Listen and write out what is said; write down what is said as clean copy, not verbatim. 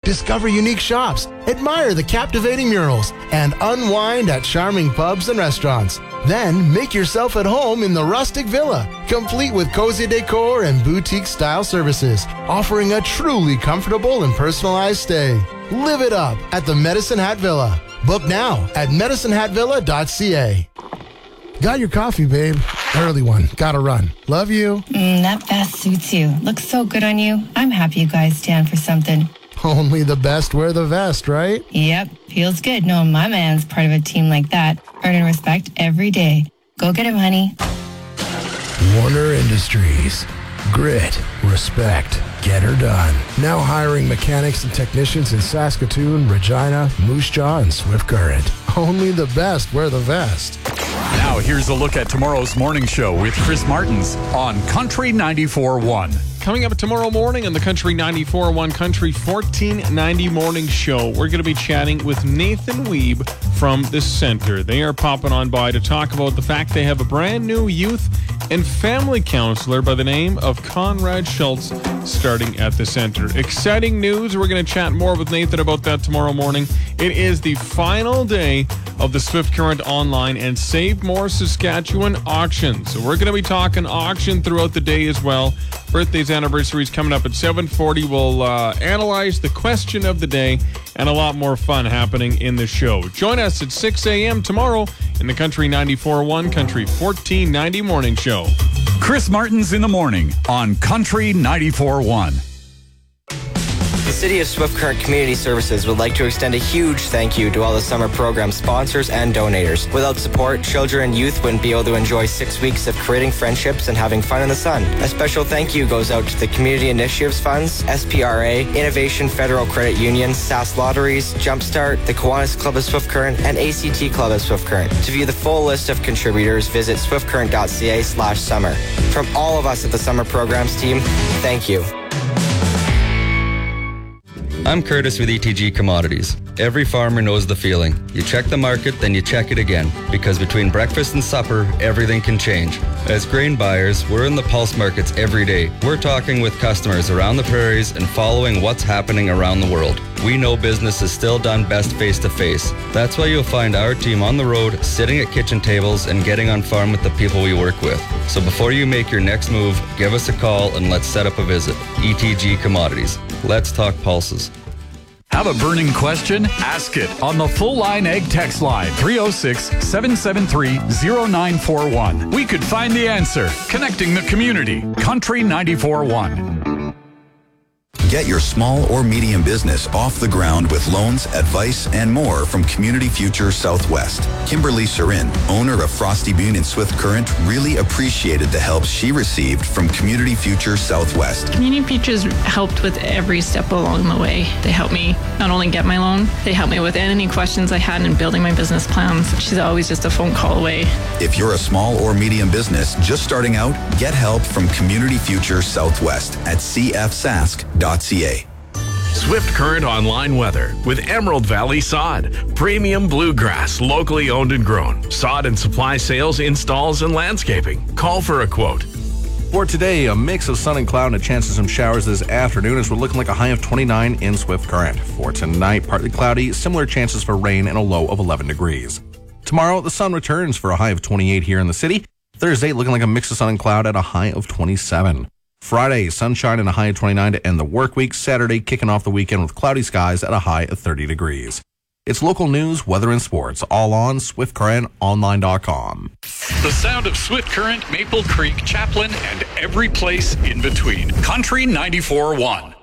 discover unique shops, admire the captivating murals, and unwind at charming pubs and restaurants. Then make yourself at home in the rustic villa, complete with cozy decor and boutique-style services, offering a truly comfortable and personalized stay. Live it up at the Medicine Hat Villa. Book now at medicinehatvilla.ca. Got your coffee, babe. Early one. Gotta run. Love you. That vest suits you. Looks so good on you. I'm happy you guys stand for something. Only the best wear the vest, right? Yep. Feels good knowing my man's part of a team like that. Earning respect every day. Go get him, honey. Warner Industries. Grit. Respect. Get her done. Now hiring mechanics and technicians in Saskatoon, Regina, Moose Jaw, and Swift Current. Only the best wear the vest. Now here's a look at tomorrow's morning show with Chris Martins on Country 94.1. Coming up tomorrow morning on the Country 94.1 Country 1490 Morning Show, we're going to be chatting with Nathan Weeb from the Center. They are popping on by to talk about the fact they have a brand new youth and family counselor by the name of Conrad Schultz starting at the Center. Exciting news. We're going to chat more with Nathan about that tomorrow morning. It is the final day of the Swift Current Online and Save More Saskatchewan auction. So we're going to be talking auction throughout the day as well. Birthdays, anniversaries coming up at 7:40. We'll analyze the question of the day and a lot more fun happening in the show. Join us at 6 a.m. tomorrow in the Country 94.1 Country 1490 Morning Show. Chris Martins in the morning on Country 94.1. The City of Swift Current Community Services would like to extend a huge thank you to all the summer program sponsors and donators. Without support, children and youth wouldn't be able to enjoy 6 weeks of creating friendships and having fun in the sun. A special thank you goes out to the Community Initiatives Funds, SPRA, Innovation Federal Credit Union, SAS Lotteries, Jumpstart, the Kiwanis Club of Swift Current, and ACT Club of Swift Current. To view the full list of contributors, visit swiftcurrent.ca/summer. From all of us at the Summer Programs team, thank you. I'm Curtis with ETG Commodities. Every farmer knows the feeling. You check the market, then you check it again. Because between breakfast and supper, everything can change. As grain buyers, we're in the pulse markets every day. We're talking with customers around the prairies and following what's happening around the world. We know business is still done best face-to-face. That's why you'll find our team on the road, sitting at kitchen tables and getting on farm with the people we work with. So before you make your next move, give us a call and let's set up a visit. ETG Commodities. Let's talk pulses. Have a burning question? Ask it on the Full Line Egg text line 306-773-0941. We could find the answer. Connecting the community. Country 94.1. Get your small or medium business off the ground with loans, advice, and more from Community Future Southwest. Kimberly Surin, owner of Frosty Bean in Swift Current, really appreciated the help she received from Community Future Southwest. Community Futures helped with every step along the way. They helped me not only get my loan, they helped me with any questions I had in building my business plans. She's always just a phone call away. If you're a small or medium business just starting out, get help from Community Future Southwest at cfsask.ca. Swift Current Online Weather with Emerald Valley Sod. Premium bluegrass, locally owned and grown. Sod and supply sales, installs, and landscaping. Call for a quote. For today, a mix of sun and cloud and a chance of some showers this afternoon as we're looking like a high of 29 in Swift Current. For tonight, partly cloudy, similar chances for rain and a low of 11 degrees. Tomorrow, the sun returns for a high of 28 here in the city. Thursday, looking like a mix of sun and cloud at a high of 27. Friday, sunshine and a high of 29 to end the work week. Saturday, kicking off the weekend with cloudy skies at a high of 30 degrees. It's local news, weather, and sports, all on SwiftCurrentOnline.com. The sound of Swift Current, Maple Creek, Chaplin, and every place in between. Country 94.1.